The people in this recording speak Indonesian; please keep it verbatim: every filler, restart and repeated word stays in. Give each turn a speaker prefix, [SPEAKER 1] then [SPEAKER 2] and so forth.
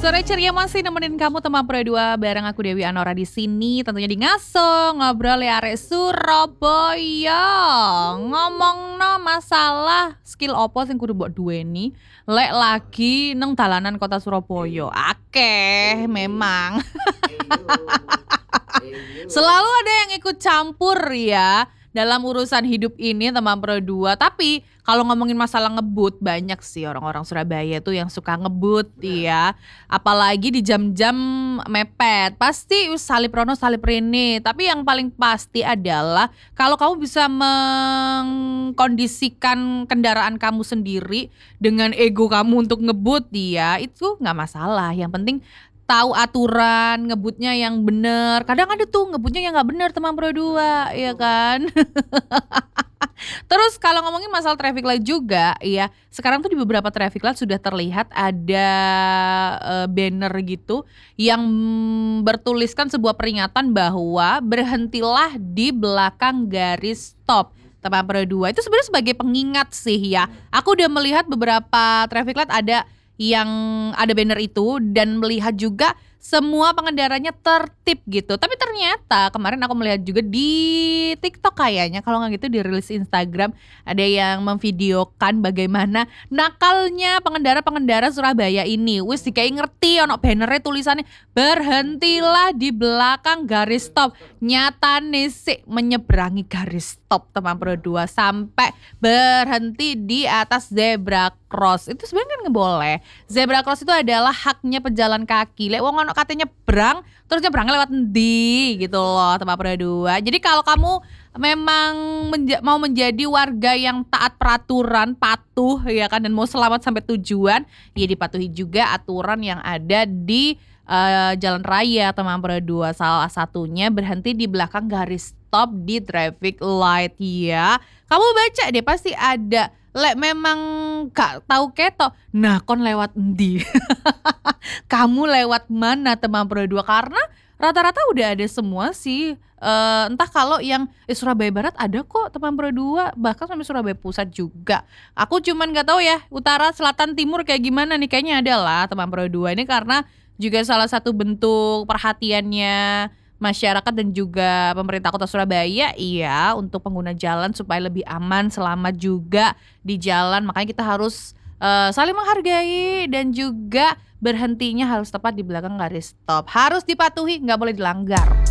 [SPEAKER 1] Sore ceria masih nemenin kamu teman Pro dua bareng aku Dewi Anora di sini, tentunya di Ngaso ngobrol ya arek Surabaya. Ngomong no masalah skill opo sing kudu mbok duweni lek lagi neng dalanan kota Surabaya. Akeh memang. Selalu ada yang ikut campur ya dalam urusan hidup ini teman Pro dua. Tapi kalau ngomongin masalah ngebut, banyak sih orang-orang Surabaya tuh yang suka ngebut ya. Apalagi di jam-jam mepet. Pasti salip rono salip rene. Tapi yang paling pasti adalah kalau kamu bisa mengkondisikan kendaraan kamu sendiri dengan ego kamu untuk ngebut ya, itu gak masalah. Yang penting tahu aturan ngebutnya yang bener. Kadang ada tuh ngebutnya yang nggak bener teman Pro dua, ya kan? Terus kalau ngomongin masalah traffic light juga, ya sekarang tuh di beberapa traffic light sudah terlihat ada uh, banner gitu yang bertuliskan sebuah peringatan bahwa berhentilah di belakang garis stop. Teman Pro dua itu sebenarnya sebagai pengingat sih ya. Aku udah melihat beberapa traffic light ada yang ada banner itu dan melihat juga semua pengendaranya tertib gitu. Tapi ternyata kemarin aku melihat juga di TikTok kayaknya, kalau nggak gitu di rilis Instagram, ada yang memvideokan bagaimana nakalnya pengendara-pengendara Surabaya ini. Wis dikai ngerti ono bannernya tulisannya berhentilah di belakang garis stop. Nyatane sih menyeberangi garis stop teman Pro dua sampai berhenti di atas zebra cross. Itu sebenarnya kan nggak boleh. Zebra cross itu adalah haknya pejalan kaki. Lek wong ono katanya nyebrang, terus nyebrangnya lewat endi gitu loh teman Pro dua. Jadi kalau kamu memang menja- mau menjadi warga yang taat peraturan, patuh ya kan, dan mau selamat sampai tujuan, ya dipatuhi juga aturan yang ada di uh, jalan raya teman Pro dua. Salah satunya berhenti di belakang garis stop di traffic light ya. Kamu baca deh pasti ada. Lek memang gak tahu ketok, nah kon lewat endi? Kamu lewat mana teman Pro dua? Karena rata-rata udah ada semua sih. Uh, entah kalau yang eh, Surabaya Barat ada kok teman Pro dua, bahkan sampai Surabaya Pusat juga. Aku cuman nggak tahu ya utara, selatan, timur kayak gimana nih. Kayaknya ada lah teman Pro dua ini, karena juga salah satu bentuk perhatiannya masyarakat dan juga pemerintah kota Surabaya iya untuk pengguna jalan supaya lebih aman, selamat juga di jalan. Makanya kita harus uh, saling menghargai dan juga berhentinya harus tepat di belakang garis stop. Harus dipatuhi, nggak boleh dilanggar.